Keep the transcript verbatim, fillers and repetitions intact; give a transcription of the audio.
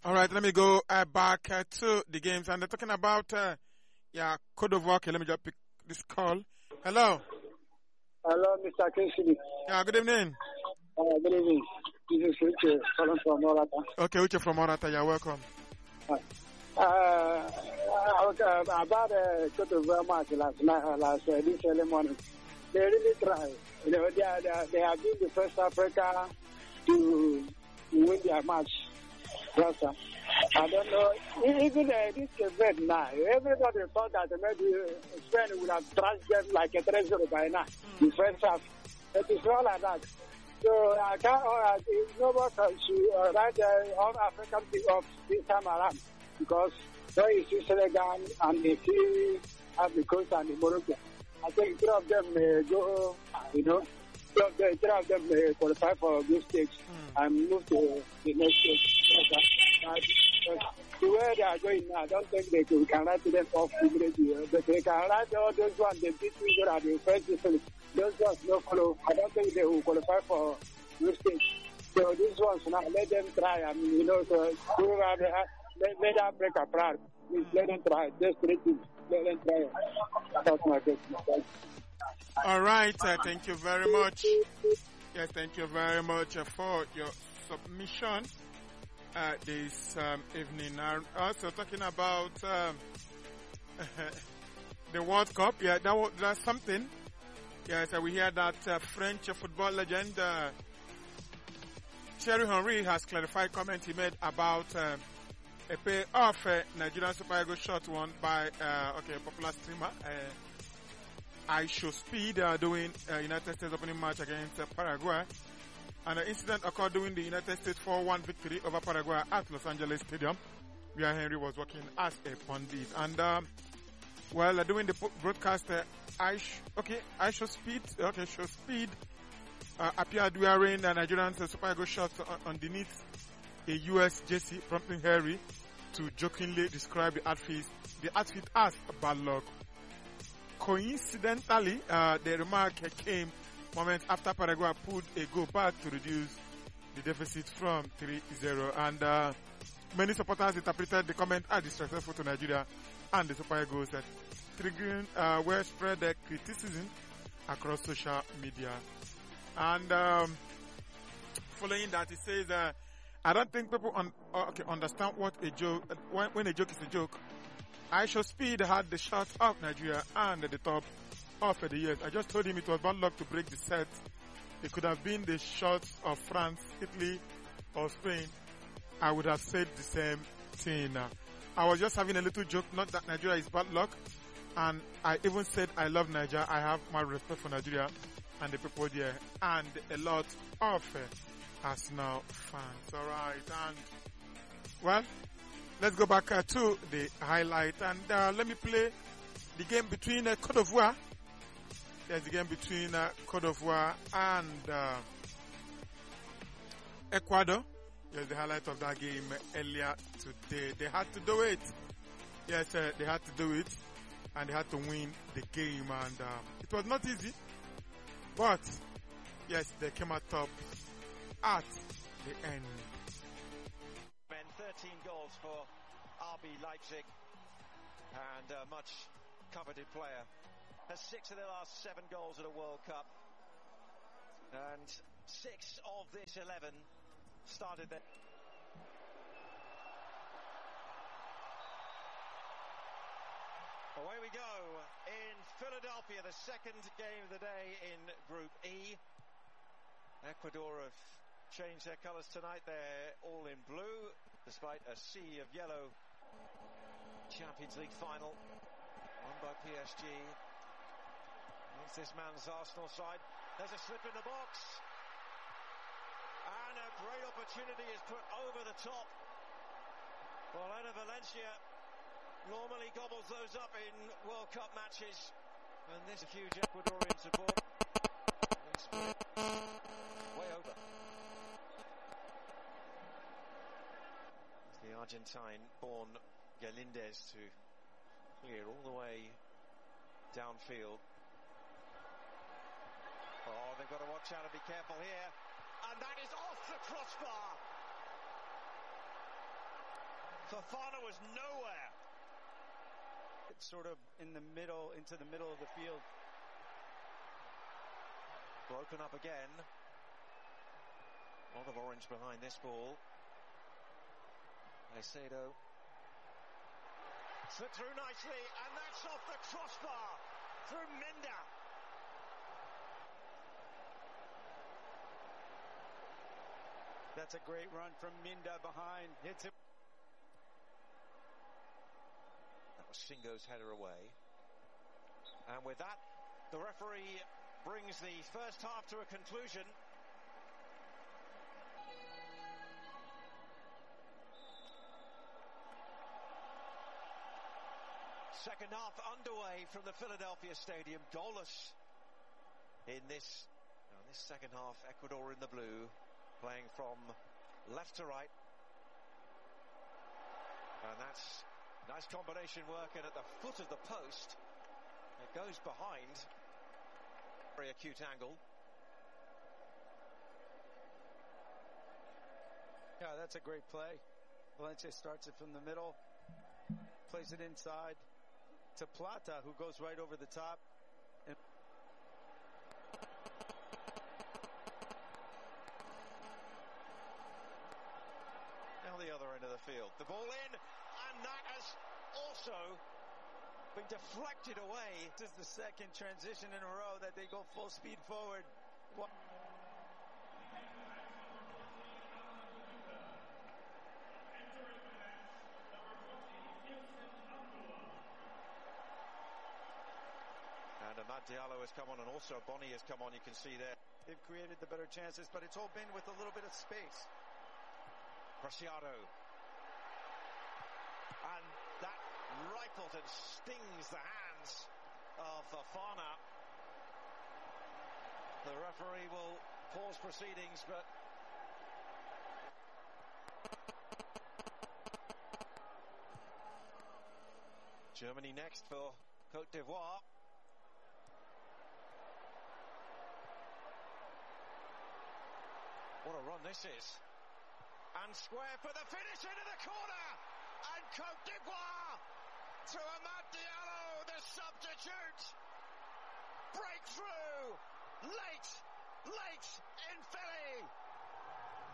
All right, let me go uh, back uh, to the games. And they're talking about, uh, yeah, Cote d'Ivoire. Okay, let me just pick this call. Hello. Hello, Mister Kinsley. Yeah, good evening. Uh, good evening. This is Uche calling from Morata. Okay, Uche from Morata. You're welcome. Uh, uh, about the Cote d'Ivoire match last night, uh, last uh, this early morning, they really try. You know, they, are, they, are, they have been the first Africa to win their match. Yes, sir. I don't know. Even uh, this event now, everybody thought that maybe Spain would have thrashed them like a three zero by now. The first half. It is not like that. So I can't, uh, nobody should uh, write the all African team off this time around because there is Senegal and the three Ivory Coast and the Morocco. I think three of them may go, you know, three of them, three of them may qualify for this stage mm. and move to the next stage. Uh, the way they are going now, I don't think they can, can write them off immediately. But they can write all those ones, they beat me at the first distance. Those ones no follow. I don't think they will qualify for this stage. So these ones now, let them try. I mean, you know, so let, let them break apart. Please let them try. Just let them, let them try. That's my question. All right. Uh, thank you very much. Yes, thank you very much uh, for your submission uh, this um, evening. I'm also talking about um, the World Cup. Yeah, that was, that's something. Yes, uh, we hear that uh, French football legend uh, Thierry Henry has clarified comment he made about uh, a payoff uh, Nigerian Super Eagles shot won by uh, okay, a popular streamer uh, I Show Speed uh, doing uh, United States opening match against uh, Paraguay. And the incident occurred during the United States four one victory over Paraguay at Los Angeles Stadium, where Henry was working as a pundit. And um, well, uh, doing the broadcast, uh, I sh- okay, I Show Speed, okay, Show Speed uh, appeared wearing the Nigerian uh, Super Eagles shirt uh, underneath a U S jersey, prompting Henry to jokingly describe the outfit, the outfit as bad luck. Coincidentally, uh, the remark came moments after Paraguay pulled a goal back to reduce the deficit from three zero. And uh, many supporters interpreted the comment as disrespectful to Nigeria and the Super Eagles, that triggering uh, well spread uh, criticism across social media. And um, following that, it says, uh, I don't think people un- okay, understand what a joke, uh, when, when a joke is a joke. I Show Speed had the shot of Nigeria and the top of the years. I just told him it was bad luck to break the set. It could have been the shots of France, Italy, or Spain. I would have said the same thing. I was just having a little joke, not that Nigeria is bad luck. And I even said I love Nigeria. I have my respect for Nigeria and the people there. And a lot of uh, Arsenal fans. Alright. And, well, let's go back uh, to the highlight. And uh, let me play the game between uh, Cote d'Ivoire. There's the game between uh, Cote d'Ivoire and uh, Ecuador. Yes, the highlight of that game earlier today. They had to do it. Yes, uh, they had to do it. And they had to win the game. And uh, it was not easy. But, yes, they came out top at the end. thirteen goals for R B Leipzig. And a much coveted player. Has six of their last seven goals at a World Cup. And six of this eleven started there. Away we go in Philadelphia, the second game of the day in Group E. Ecuador have changed their colours tonight. They're all in blue, despite a sea of yellow. Champions League final won by P S G. It's this man's Arsenal side. There's a slip in the box. And a great opportunity is put over the top. Well, Elena Valencia normally gobbles those up in World Cup matches. And this huge Ecuadorian support. Way over. It's the Argentine-born Galindez to clear all the way downfield. Oh, they've got to watch out and be careful here. And that is off the crossbar. Fofana was nowhere. It's sort of in the middle, into the middle of the field. Broken up again. A lot of orange behind this ball. Caicedo slipped through nicely, and that's off the crossbar through Minda. That's a great run from Minda behind. Hits it. That was Shingo's header away. And with that, the referee brings the first half to a conclusion. Second half underway from the Philadelphia Stadium. Goalless in this, in this second half. Ecuador in the blue, playing from left to right. And that's nice combination work, and at the foot of the post. It goes behind. Very acute angle. Yeah, that's a great play. Valencia starts it from the middle, plays it inside to Plata, who goes right over the top. And now the other end of the field. The ball in, and that has also been deflected away. This is the second transition in a row that they go full speed forward. What? And Amad Diallo has come on, and also Bonnie has come on. You can see there. They've created the better chances, but it's all been with a little bit of space. Preciado. And that rifles and stings the hands of Fofana. The referee will pause proceedings, but Germany next for Côte d'Ivoire. What a run this is. And square for the finish into the corner. And Côte d'Ivoire to Amad Diallo, the substitute. Breakthrough. Late, late in Philly.